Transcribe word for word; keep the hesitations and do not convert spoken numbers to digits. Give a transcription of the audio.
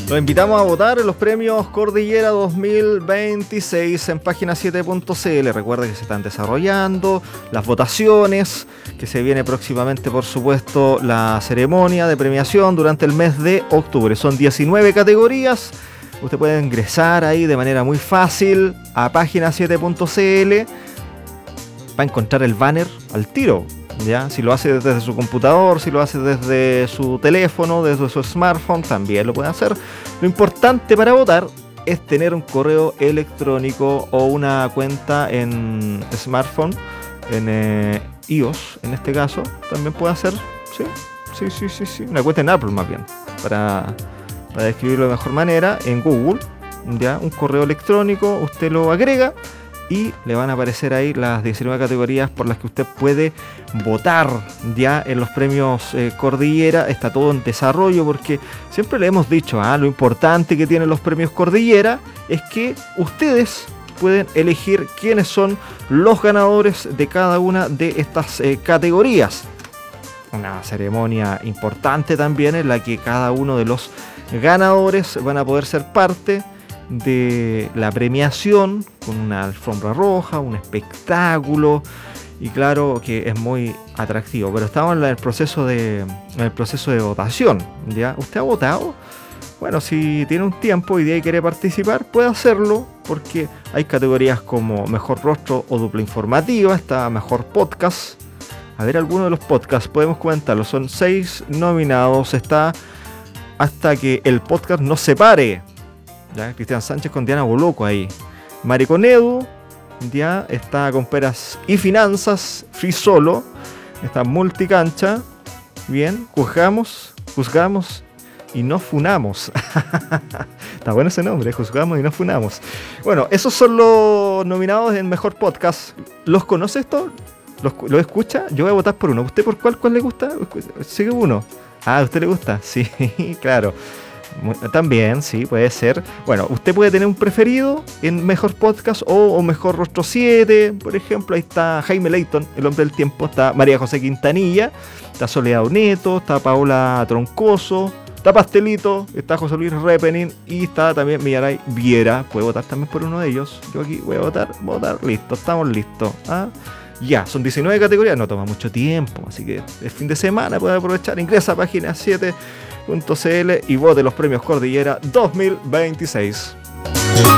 Los invitamos a votar en los premios Cordillera dos mil veintiséis en página siete punto c l. Recuerda que se están desarrollando las votaciones, que se viene próximamente, por supuesto, la ceremonia de premiación durante el mes de octubre. Son diecinueve categorías. Usted puede ingresar ahí de manera muy fácil a página siete punto c l. Va a encontrar el banner al tiro. ¿Ya? Si lo hace desde su computador, si lo hace desde su teléfono, desde su smartphone, también lo puede hacer. Lo importante para votar es tener un correo electrónico o una cuenta en smartphone, en eh, iOS en este caso, también puede hacer, sí, sí, sí, sí, sí, una cuenta en Apple más bien, para, para describirlo de mejor manera, en Google, ya, un correo electrónico, usted lo agrega y le van a aparecer ahí las diecinueve categorías por las que usted puede votar ya en los premios eh, Cordillera. Está todo en desarrollo porque siempre le hemos dicho, ah, lo importante que tienen los premios Cordillera es que ustedes pueden elegir quiénes son los ganadores de cada una de estas eh, categorías. Una ceremonia importante también en la que cada uno de los ganadores van a poder ser parte de la premiación con una alfombra roja, un espectáculo, y claro que es muy atractivo. Pero estamos en el proceso de en el proceso de votación, ¿ya? ¿Usted ha votado? Bueno, si tiene un tiempo y de ahí quiere participar, puede hacerlo, porque hay categorías como mejor rostro o dupla informativa, está mejor podcast. A ver, algunos de los podcasts podemos comentarlo, son seis nominados, está Hasta que el podcast nos separe, ¿ya? Cristian Sánchez con Diana Boloco ahí. Mariconedu, ya está con Peras y Finanzas, Free Solo, está Multicancha, bien, juzgamos, juzgamos y no funamos. Está bueno ese nombre, juzgamos y no funamos. Bueno, esos son los nominados en Mejor Podcast. ¿Los conoce esto? ¿Los, ¿Los escucha? Yo voy a votar por uno. ¿Usted por cuál, cuál le gusta? Sigue uno. Ah, ¿a usted le gusta? Sí, claro. También, sí, puede ser. Bueno, usted puede tener un preferido en Mejor Podcast o, o Mejor Rostro siete, por ejemplo. Ahí está Jaime Leighton, el hombre del tiempo. Está María José Quintanilla. Está Soledad Neto. Está Paola Troncoso. Está Pastelito. Está José Luis Repenin. Y está también Millaray Viera. Puede votar también por uno de ellos. Yo aquí voy a votar, votar. Listo, estamos listos. ¿Ah? Ya, son diecinueve categorías. No toma mucho tiempo. Así que el fin de semana puede aprovechar. Ingresa a página siete punto c l y vote los premios Cordillera dos mil veintiséis.